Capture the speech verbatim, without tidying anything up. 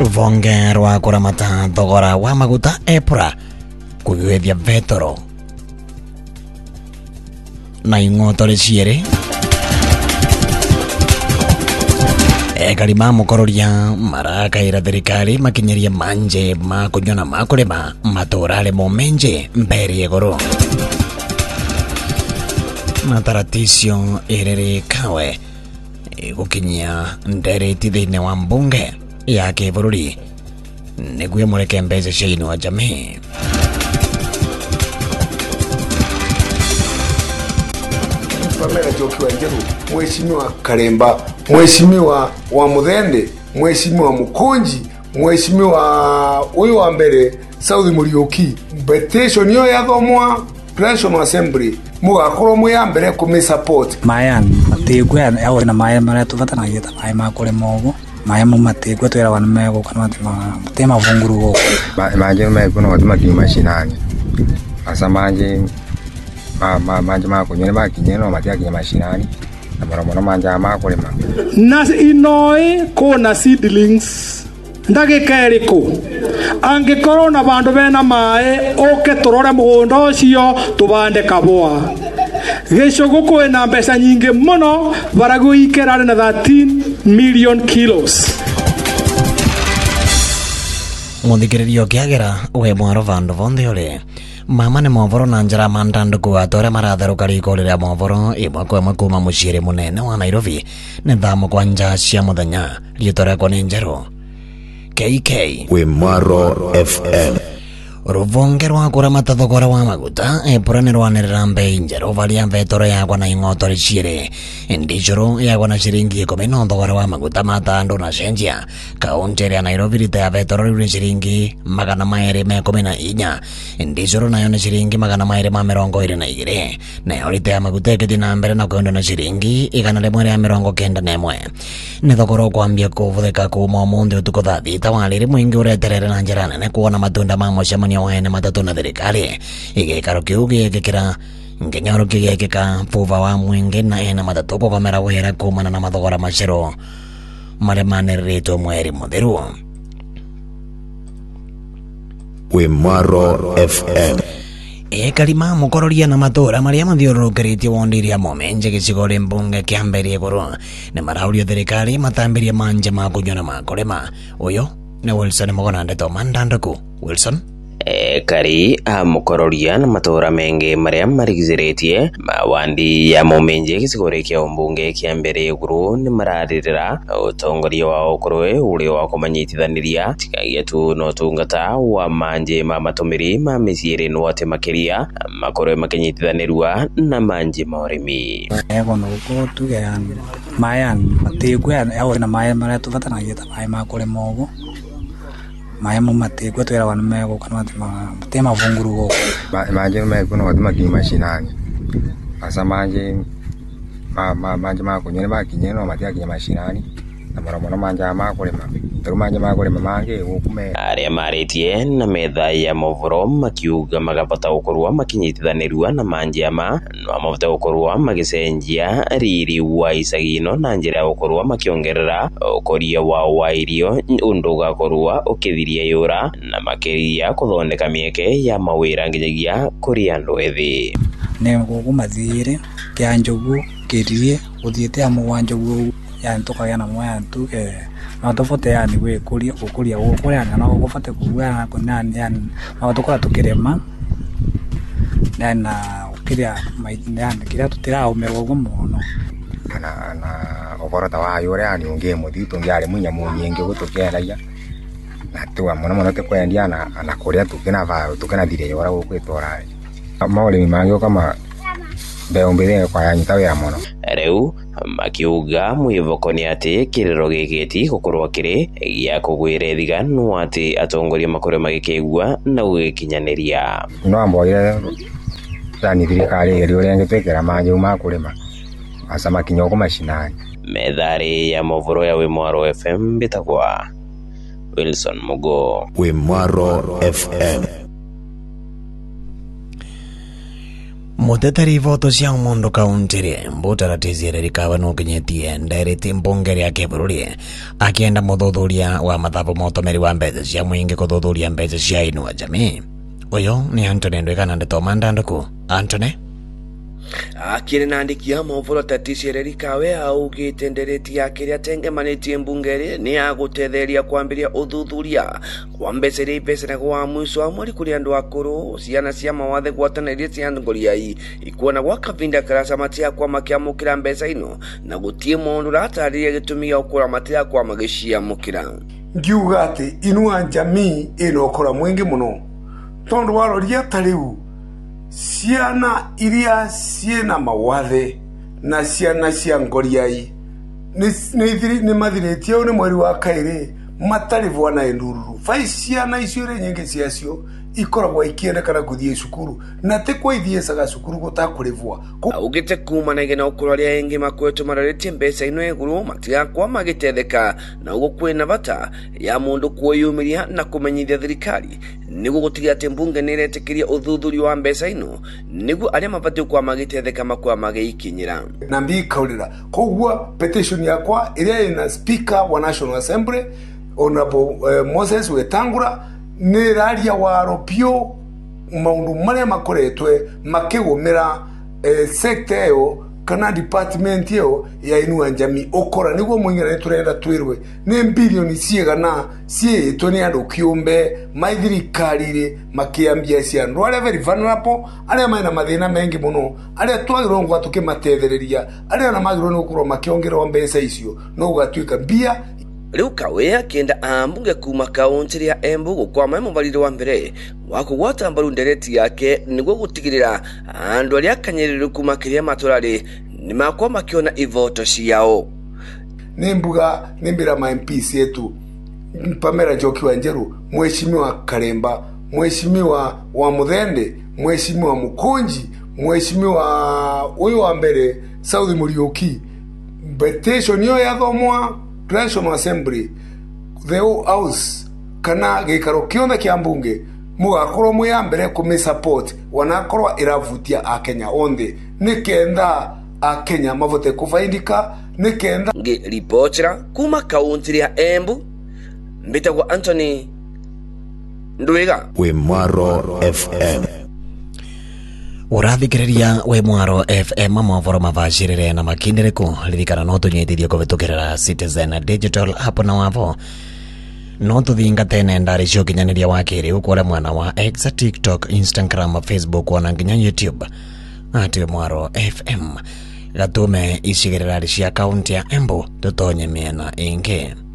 Ruvonge rwa kuramata thogora wa maguta epura kugwethia vetoro na ing'otore ciere ekari ma mukororia marakaira thirikari makinyeria manje ma kunyona makurema maturale momenje mbere igoro na taratisio irere kawe gukinyia ndereti thiine wa mbunge ya kibururi niguo mureke mbeca ciaini wa jamii. Pamela Joki Wanjiru, Mheshimiwa Karemba, Mheshimiwa wa Muthende, Mheshimiwa Mukonji, Mheshimiwa huyu wa mbere South Muriuki, petition yo yathomwa National Assembly mugakorwo mwe ya mbere ku support mayan matigwe yawo na mayan mara tuvatanagia ta mayan makore mogo mayan mu matigwe twera wana mego kana tema vunguru go manje mego no tuma ki mashinani asa manje ma ma manje mako nyene ba kinyeno matia ki mashinani na mara mara manje makore ma nas inoi ko na seedlings ndage keriko ange corona bandu bena mae oke turore mugondo cio tubande kabwa geshogo ko na pesa nyingi muno barago ikerane na thirteen million kilos muthikiririo kiagera we mwaro vandu vonde ole mama ne movoro na njara mandando ko atore maratharuka rikorera movoro imwe kwa imwe kuma mucire munene wa Nairobi ne thamo kwa nja cia muthenya rietore ko ni njero K K Wimaro F M Ruvonge rwa kuramata thogora wa maguta epura ni rwanirira mbei njeru varia vetoro yagwa na ing'otore ciere indijuru yagwa na ciringi ikumi no thogora wa maguta matando na cenjia kaunti ya Nairobi rita ya vetoro riu ni ciringi magana mairi me kumi na inya indijuru nayo ni ciringi magana mairi ma mirongo iri na igiri nayo rita ya maguta ikithii na mbere na kwenda na ciringi igana rimwe ria mirongo kenda na imwe ni thogora ukwambia kuvuthika kuma umuthi utuku thaa thita wa riri mwingi ureterere na njira nene kuona matunda ma mucemanio waene matatu na thirikari igikaro kiu gigikira ngenyoro gigikika vuva wa mwingi na ena matatu gukomera wira kumana na mathogora macero maria maniriritwo mweri muthiru. Wimaro F M ekari ma mukororia na matura maria mathiururukiritie wondiria momenje gicigo ri mbunge kiamberie guru ni maraurio thirikari matambirie manje ma kunyona makurema. Uyu ni Wilson Mogona ndeto mandandaku. Wilson kari a mukororia na matora menge maria marigiziretie mawandi ya momenje gicigore kia umbunge kia mbere iguru ni mararirira utongoria wa ukorwe uri wa kumanyitithaniria tikagia tu no tungata wa manje ma matumiri ma miciiri no ate makiria makorwe makinyitithanirwa na manje ma urimi ego no ko tuge yan mayan matigwe yawo na mayan mara tuvatanagia ta mayan makore mogo maya mu matigwe twera wana mego kana tema vunguru go manje mego no tuma ki mashinani asa manje ma ma manje mako nyene ba kinyeno matia ki mashinani na mara mara manje makore ma tero manje makore mange ukume aria maritie na metha ya movoro makiuga magavota ukorwa makinyitithanirwa na manje ama no amavota ukorwa magicenjia riri wa isagino na njira ukorwa makiongerera ukoria wa wairio unduga korwa ukithiria yura na makiria kuthondeka mieke ya mawira nginyagia kuri andu ethi ne gukumathire kya njogu kirie uthiete amwanjogu ya ntoka yana mwa ntuke na tofote yani we kuria kuria kuria na no gufate kuwa kuna yani na tukora tukirema na ukiria yani kiria tutira umegogo muno na na okorota wa yore yani unge muthitu ngiare munya munyenge gutukeraia na tuwa muno muno tekwendia na na kuria tukina va tukina dire yora gukwitora mauli mangyo kama beombere kwa yanyita wira muno reu makiuga mwivokoni ati kiriro gigiti gukorwa kiri gia kugwire thiga no ati atongoria makore magikegua na gukinyaniria no amboire tani thirikari iri urenge tekera manje makurima asa makinyo ko mashinani methari ya movoro ya Wimaro F M bitagwa Wilson Mugo. Wimaro F M muteteri voto cia mondo kauntiri mbutaratiziere rikawa nukinyetie ndereti mbunge ake bururi akienda muthuthuria wa mathabu motomeri wa mbeca cia mwingi kuthuthuria mbeca cia Inua Jamii. Uyo ni Anthony Ndwikana ndetoma ndanduku. Anthony akire nandikia movoro taticiere rikawe augite ndereti yake ria tengemanitie mbungeri ni agutetheria kwambiria uthuthuria kwa mbeca iria ipecera gwa mwiso wa mweri kuri andu akuru ciana cia mawathe gwatanirie cia ngoriai ikuona gwa kavinda karasa matia kwa makiamukira mbeca ino na gutie mundu rataririe gitumi gia ukura matia kwa magishia mukira. Ngiuga ati Inua Jamii ino kora mwingi muno tondu waroria tariu ciana iria ciena mawathe na ciana cia ngoriai ni ni mathiretie ni mweri wa kairi matarivwa na endururu fai ciana icio ri nyingi ciacio ikoragwo ikiendekana guthie cukuru na te kwa ithie saga cukuru gutakurivwa augite kuma na igena ukuraria engi makwetu mararetie mbeca ino eguru matiga kwa magitetheka na ugo kwina bata ya mundu kuoyumiria na kumenyithia thirikari nigu gutigia ati mbunge niretekiria uthuthuri wa mbeca ino nigu aria mabati kwa magitetheka makwa mageikinyira na mbi kaulira kogwa petition yakwa iria ina speaker wa National Assembly Honorable uh, Moses Wetangula ni raria waro pio maundu maria makoretwe makigumira eh, sector yo kana department yo ya Inua Jamii okora niguo mwingire turenda twirwe ni bilioni ciigana cietwe ni andu kiumbe maithirikarire makiambia cia andu aria very vulnerable aria maina mathina mengi muno aria twagirwo ngwa tukimatethereria aria na magirwo ni gukorwo makiongerwa mbeca icio no ugatuika mbia. Riu kawe akienda ambunge kuma kauntiri ya Embu gukwama mubarire wa mbere wa kugwata mbaru ndereti yake niguo gutigirira andu aria kanyeriru kuma kiria maturari ni makwa makiona ivoto ciao. Ni mbuga ni mbira ma M P yetu Pamela Njoki Wanjiru, Mheshimiwa Karemba, Mheshimiwa wa Muthende, Mheshimiwa Mukonji, Mheshimiwa uyu wa mbere Saudi Muriuki. Petition yo yathomwa National Assembly the house kana gikaro kionda kia mbunge mugakorwo muya mbere kumi support wanakorwa iravutia a Kenya onde nikenda a Kenya mavote kufaidika nikenda nge reportera kuma kauntiri ya Embu mbitagwa Anthony Ndwiga we Mwaro F M. Urathikiriria we Mwaro F M mavoro mavashirire na makindiriku lirikana no tunyitithie kuvitukirira Citizen Digital hapo na wavo no tuthinga tene ndari cio kinyaniria wa kiri ukore mwana wa X, TikTok, Instagram, Facebook ona nginya YouTube ati Mwaro F M gatume icigirira cia kaunti ya Embu tutonye miena ingi.